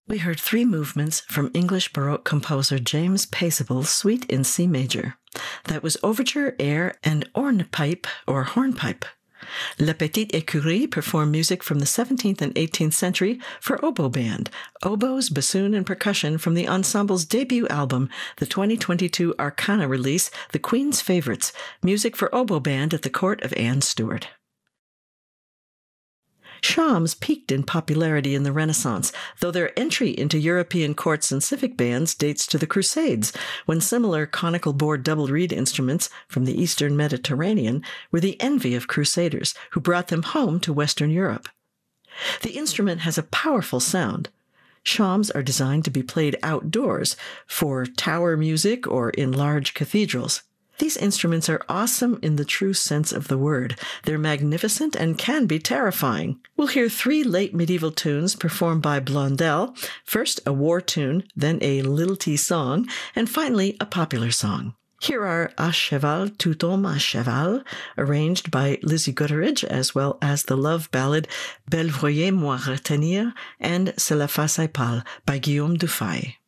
We heard three movements from English Baroque composer James Paisible's Suite in C major. That was Overture, Air, and Hornpipe, or Hornpipe. La Petite Écurie performed music from the 17th and 18th century for oboe band, oboes, bassoon, and percussion from the ensemble's debut album, the 2022 Arcana release, The Queen's Favorites, music for oboe band at the court of Anne Stewart. Shawms peaked in popularity in the Renaissance, though their entry into European courts and civic bands dates to the Crusades, when similar conical bore double reed instruments from the Eastern Mediterranean were the envy of crusaders, who brought them home to Western Europe. The instrument has a powerful sound. Shawms are designed to be played outdoors, for tower music or in large cathedrals. These instruments are awesome in the true sense of the word. They're magnificent and can be terrifying. We'll hear three late medieval tunes performed by Blondel, first a war tune, then a lilty song, and finally a popular song. Here are À cheval, tout homme à cheval, arranged by Lizzie Gutteridge, as well as the love ballad Belle voyez moi retenir and C'est la face épale by Guillaume Dufay.